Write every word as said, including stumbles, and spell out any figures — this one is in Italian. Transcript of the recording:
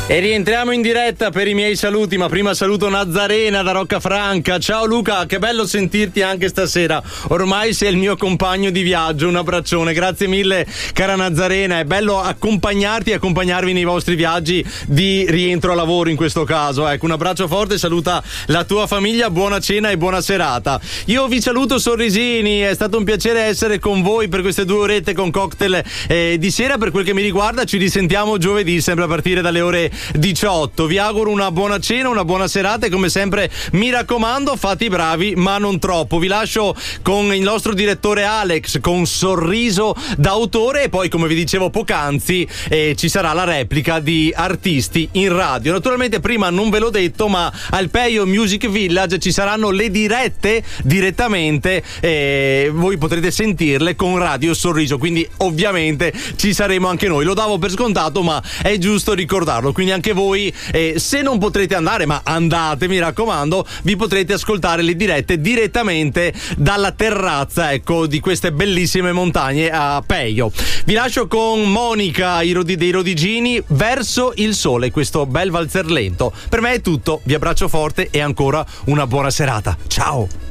E rientriamo in diretta per i miei saluti, ma prima saluto Nazarena da Roccafranca. Ciao Luca, che bello sentirti anche stasera. Ormai sei il mio compagno di viaggio, un abbraccione. Grazie mille, cara Nazarena. È bello accompagnarti e accompagnarvi nei vostri viaggi di rientro a lavoro in questo caso. Ecco, un abbraccio forte, saluta la tua famiglia, buona cena e buona serata. Io vi saluto sorrisini, è stato un piacere essere con voi per queste due orette con cocktail eh, di sera. Per quel che mi riguarda ci risentiamo giovedì, sempre a partire dalle ore diciotto. Vi auguro una buona cena, una buona serata e come sempre mi raccomando fate i bravi ma non troppo. Vi lascio con il nostro direttore Alex con Sorriso d'autore e poi, come vi dicevo poc'anzi, eh, ci sarà la replica di artisti in radio. Naturalmente prima non ve l'ho detto, ma al Peio Music Village ci saranno le dirette direttamente e voi potrete sentirle con Radio Sorriso, quindi ovviamente ci saremo anche noi. Lo davo per scontato, ma è giusto ricordarlo. Quindi anche voi, eh, se non potrete andare, ma andate, mi raccomando, vi potrete ascoltare le dirette direttamente dalla terrazza, ecco, di queste bellissime montagne a Peio. Vi lascio con Monica i Rodi, dei Rodigini, Verso il sole, questo bel valzer lento. Per me è tutto, vi abbraccio forte e ancora una buona serata. Ciao!